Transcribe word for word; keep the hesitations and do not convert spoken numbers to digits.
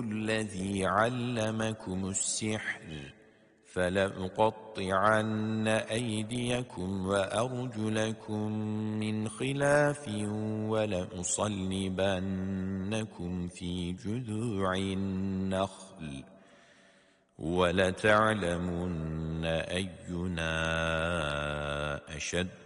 الذي علمكم السحر فلأقطعن أيديكم وأرجلكم من خلاف ولأصلبنكم في جذوع النخل ولتعلمن أينا أشد